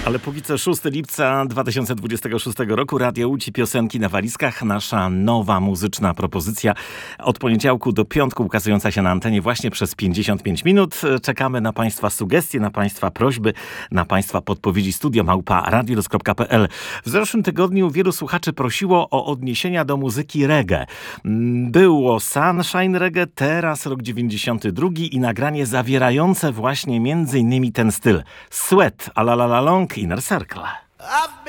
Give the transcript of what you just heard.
Ale póki co 6 lipca 2026 roku Radio Łódź, piosenki na walizkach. Nasza nowa muzyczna propozycja od poniedziałku do piątku ukazująca się na antenie właśnie przez 55 minut. Czekamy na Państwa sugestie, na Państwa prośby, na Państwa podpowiedzi. studio@radiolos.pl. W zeszłym tygodniu wielu słuchaczy prosiło o odniesienia do muzyki reggae. Było Sunshine Reggae, teraz rok 92 i nagranie zawierające właśnie m.in. ten styl. Sweat, a la la la long, Inner Circle.